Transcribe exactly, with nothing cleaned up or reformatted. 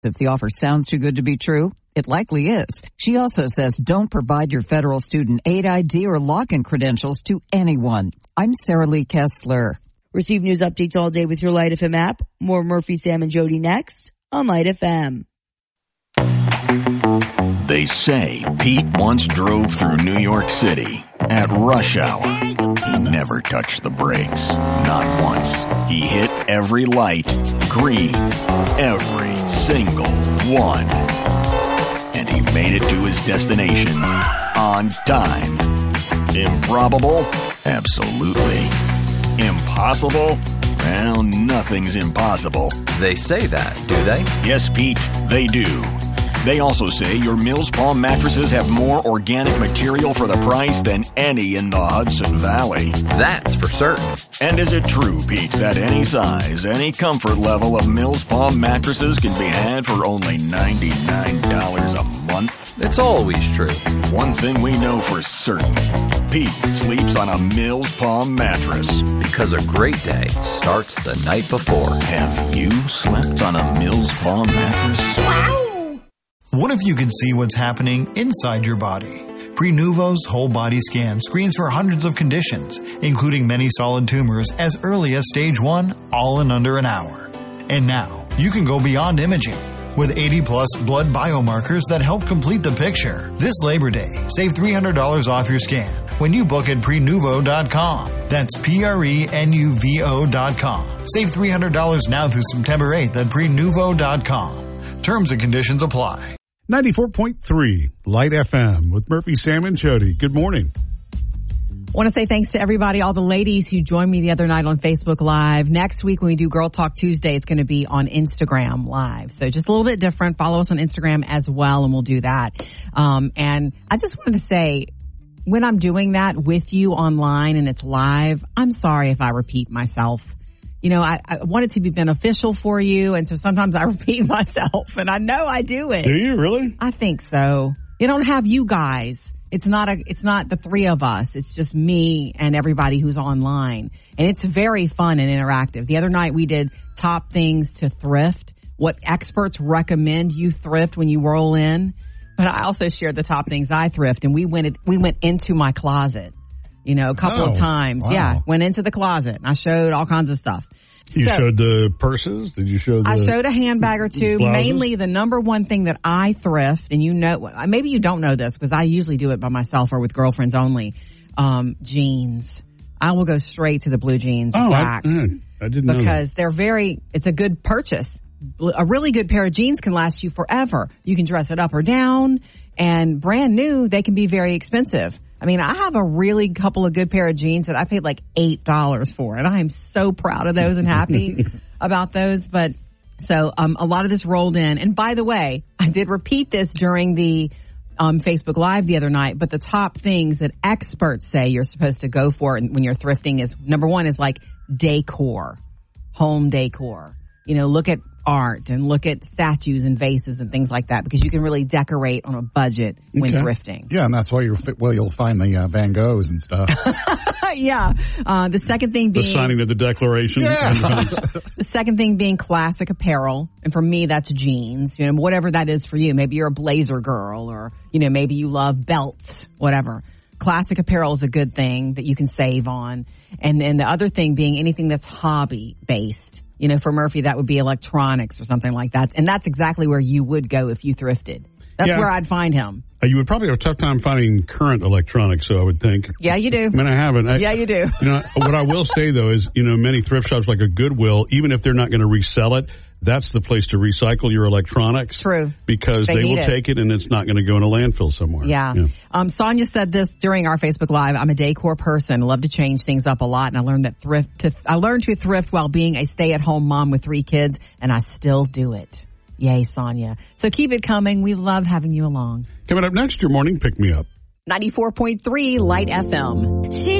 If the offer sounds too good to be true, it likely is. She also says don't provide your federal student aid I D or login credentials to anyone. I'm Sarah Lee Kessler. Receive news updates all day with your Light F M app. More Murphy, Sam, and Jody next on Light F M. They say Pete once drove through New York City at rush hour. He never touched the brakes, not once. He hit every light green, every single one. And he made it to his destination on time. Improbable? Absolutely. Impossible? Well, nothing's impossible. They say that, do they? Yes, Pete, they do. They also say your Mills Palm mattresses have more organic material for the price than any in the Hudson Valley. That's for certain. And is it true, Pete, that any size, any comfort level of Mills Palm mattresses can be had for only ninety-nine dollars a month? It's always true. One thing we know for certain. Pete sleeps on a Mills Palm mattress. Because a great day starts the night before. Have you slept on a Mills Palm mattress? Wow! What if you could see what's happening inside your body? Prenuvo's whole body scan screens for hundreds of conditions, including many solid tumors as early as stage one, all in under an hour. And now, you can go beyond imaging with eighty plus blood biomarkers that help complete the picture. This Labor Day, save three hundred dollars off your scan when you book at prenuvo dot com. That's P R E N U V O dot com. Save three hundred dollars now through September eighth at prenuvo dot com. Terms and conditions apply. ninety-four point three Light F M with Murphy, Sam, and Jody. Good morning. I want to say thanks to everybody, all the ladies who joined me the other night on Facebook Live. Next week when we do Girl Talk Tuesday, it's going to be on Instagram Live. So just a little bit different. Follow us on Instagram as well, and we'll do that. Um, and I just wanted to say, when I'm doing that with you online and it's live, I'm sorry if I repeat myself. You know, I, I want it to be beneficial for you, and so sometimes I repeat myself, and I know I do it. Do you really? I think so. You don't have you guys. It's not a. It's not the three of us. It's just me and everybody who's online, and it's very fun and interactive. The other night we did top things to thrift. What experts recommend you thrift when you roll in, but I also shared the top things I thrift, and we went. We went into my closet. You know, a couple oh, of times. Wow. Yeah. Went into the closet and I showed all kinds of stuff. You so, showed the purses? Did you show the I showed a handbag or two. blouses? Mainly the number one thing that I thrift, and you know, maybe you don't know this because I usually do it by myself or with girlfriends only, um, jeans. I will go straight to the blue jeans. Oh, rack I, I didn't know because that. they're very, it's a good purchase. A really good pair of jeans can last you forever. You can dress it up or down, and brand new, they can be very expensive. I mean, I have a really couple of good pair of jeans that I paid like eight dollars for, and I am so proud of those and happy about those. But so um, a lot of this rolled in. And by the way, I did repeat this during the um, Facebook Live the other night, but the top things that experts say you're supposed to go for when you're thrifting is, number one is like decor, home decor. You know, look at art and look at statues and vases and things like that, because you can really decorate on a budget when okay. thrifting. Yeah, and that's why you're well. You'll find the uh, Van Goghs and stuff. yeah. Uh, the second thing being the signing of the Declaration. Yeah. The second thing being classic apparel, and for me that's jeans. You know, whatever that is for you. Maybe you're a blazer girl, or you know, maybe you love belts. Whatever. Classic apparel is a good thing that you can save on, and then the other thing being anything that's hobby based. You know, for Murphy, that would be electronics or something like that. And that's exactly where you would go if you thrifted. That's yeah. where I'd find him. Uh, you would probably have a tough time finding current electronics, so I would think. Yeah, you do. I mean, I haven't. I, yeah, you do. You know, what I will say, though, is, you know, many thrift shops like a Goodwill, even if they're not going to resell it, that's the place to recycle your electronics. True. Because they, they will it. take it and it's not going to go in a landfill somewhere. Yeah. yeah. Um, Sonia said this during our Facebook Live. I'm a decor person. I love to change things up a lot. And I learned that thrift to, I learned to thrift while being a stay-at-home mom with three kids. And I still do it. Yay, Sonia. So keep it coming. We love having you along. Coming up next, your morning pick-me-up. ninety-four point three Light F M. She